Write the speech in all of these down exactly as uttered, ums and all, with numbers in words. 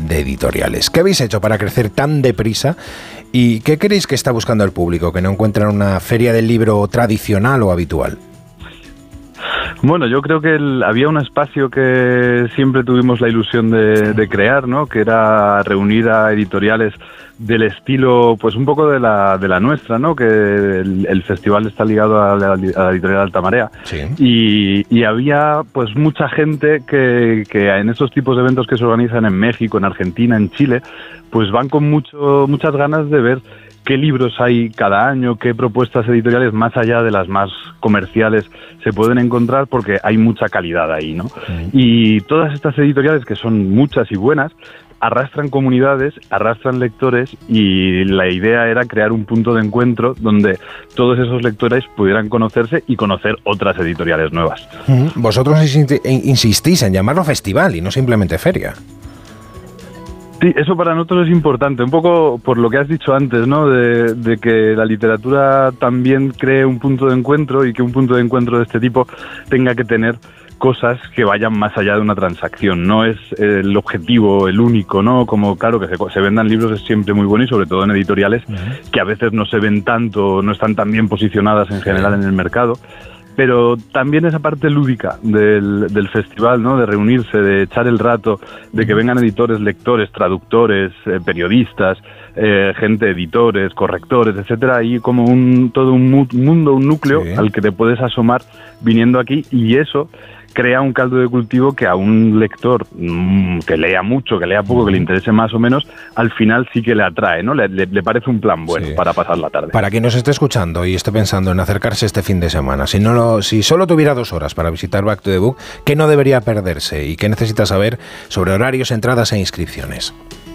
de editoriales. ¿Qué habéis hecho para crecer tan deprisa y qué creéis que está buscando el público, que no encuentra una feria del libro tradicional o habitual? Bueno, yo creo que el, había un espacio que siempre tuvimos la ilusión de, de crear, ¿no? Que era reunir a editoriales del estilo, pues un poco de la de la nuestra, ¿no? Que el, el festival está ligado a la, a la editorial Alta Marea. Sí. Y, y había pues mucha gente que, que en estos tipos de eventos que se organizan en México, en Argentina, en Chile, pues van con mucho muchas ganas de ver qué libros hay cada año, qué propuestas editoriales más allá de las más comerciales se pueden encontrar, porque hay mucha calidad ahí, ¿no? Sí. Y todas estas editoriales, que son muchas y buenas, arrastran comunidades, arrastran lectores, y la idea era crear un punto de encuentro donde todos esos lectores pudieran conocerse y conocer otras editoriales nuevas. Vosotros insistís en llamarlo festival y no simplemente feria. Sí, eso para nosotros es importante, un poco por lo que has dicho antes, ¿no? De, de que la literatura también cree un punto de encuentro, y que un punto de encuentro de este tipo tenga que tener cosas que vayan más allá de una transacción. No es el objetivo, el único, ¿no? Como, claro, que se, se vendan libros es siempre muy bueno, y sobre todo en editoriales uh-huh. que a veces no se ven tanto, no están tan bien posicionadas en general en el mercado. Pero también esa parte lúdica del, del festival, ¿no? De reunirse, de echar el rato, de que vengan editores, lectores, traductores, eh, periodistas, eh, gente, editores, correctores, etcétera, y como un todo un mu- mundo, un núcleo sí. al que te puedes asomar viniendo aquí, y eso crea un caldo de cultivo que a un lector mmm, que lea mucho, que lea poco, que le interese más o menos, al final sí que le atrae, ¿no? Le, le, le parece un plan bueno sí. para pasar la tarde. Para quien nos esté escuchando y esté pensando en acercarse este fin de semana, si no lo, si solo tuviera dos horas para visitar Back to the Book, ¿qué no debería perderse y qué necesita saber sobre horarios, entradas e inscripciones?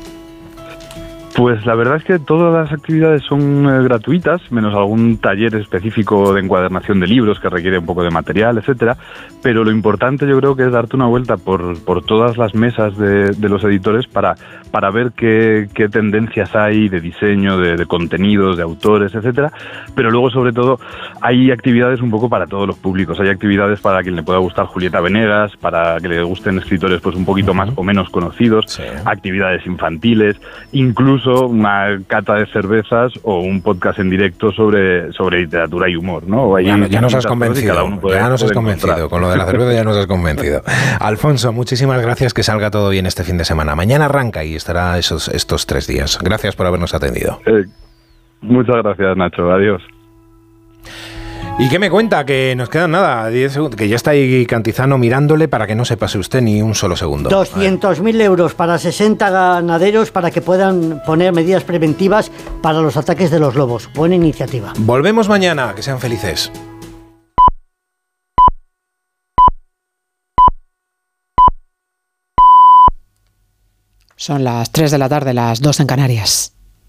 Pues la verdad es que todas las actividades son eh, gratuitas, menos algún taller específico de encuadernación de libros que requiere un poco de material, etcétera. Pero lo importante yo creo que es darte una vuelta por, por todas las mesas de, de los editores para, para ver qué, qué tendencias hay de diseño, de, de contenidos, de autores, etcétera. Pero luego, sobre todo, hay actividades un poco para todos los públicos. Hay actividades para quien le pueda gustar Julieta Venegas, para que le gusten escritores pues un poquito más o menos conocidos, sí. actividades infantiles, incluso una cata de cervezas o un podcast en directo sobre, sobre literatura y humor, ¿no? Ahí ya, ya nos has convencido, puede, ya nos has convencido, encontrar. Con lo de la cerveza ya nos has convencido. Alfonso, muchísimas gracias, que salga todo bien este fin de semana. Mañana arranca y estará esos, estos tres días. Gracias por habernos atendido. Eh, muchas gracias, Nacho, adiós. ¿Y qué me cuenta? Que nos quedan nada, diez segundos, que ya está ahí Cantizano mirándole para que no se pase usted ni un solo segundo. doscientos mil euros para sesenta ganaderos para que puedan poner medidas preventivas para los ataques de los lobos. Buena iniciativa. Volvemos mañana, que sean felices. Son las tres de la tarde, las dos en Canarias.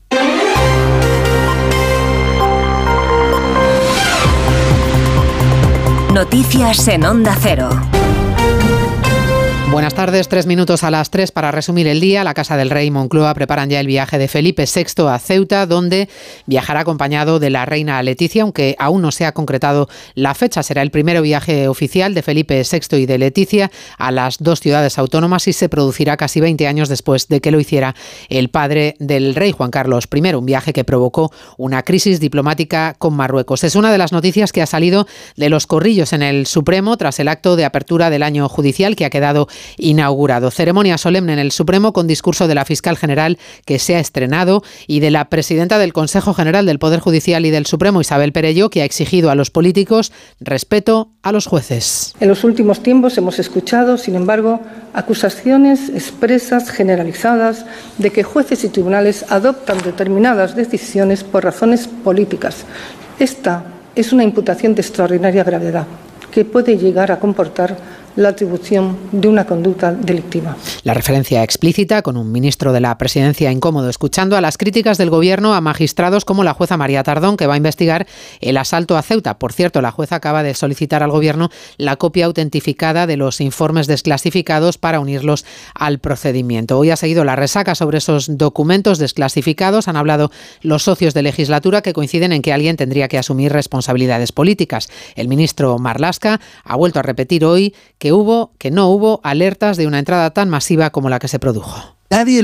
Noticias en Onda Cero. Buenas tardes, tres minutos a las tres para resumir el día. La Casa del Rey y Moncloa preparan ya el viaje de Felipe sexto a Ceuta, donde viajará acompañado de la reina Leticia, aunque aún no se ha concretado la fecha. Será el primer viaje oficial de Felipe sexto y de Leticia a las dos ciudades autónomas, y se producirá casi veinte años después de que lo hiciera el padre del rey, Juan Carlos primero, un viaje que provocó una crisis diplomática con Marruecos. Es una de las noticias que ha salido de los corrillos en el Supremo tras el acto de apertura del año judicial que ha quedado inaugurado. Ceremonia solemne en el Supremo con discurso de la fiscal general que se ha estrenado y de la presidenta del Consejo General del Poder Judicial y del Supremo, Isabel Perelló, que ha exigido a los políticos respeto a los jueces. En los últimos tiempos hemos escuchado, sin embargo, acusaciones expresas, generalizadas, de que jueces y tribunales adoptan determinadas decisiones por razones políticas. Esta es una imputación de extraordinaria gravedad que puede llegar a comportar la atribución de una conducta delictiva. La referencia explícita con un ministro de la Presidencia incómodo, escuchando a las críticas del Gobierno a magistrados como la jueza María Tardón, que va a investigar el asalto a Ceuta. Por cierto, la jueza acaba de solicitar al Gobierno la copia autentificada de los informes desclasificados para unirlos al procedimiento. Hoy ha seguido la resaca sobre esos documentos desclasificados. Han hablado los socios de legislatura, que coinciden en que alguien tendría que asumir responsabilidades políticas. El ministro Marlaska ha vuelto a repetir hoy que hubo, que no hubo alertas de una entrada tan masiva como la que se produjo. Nadie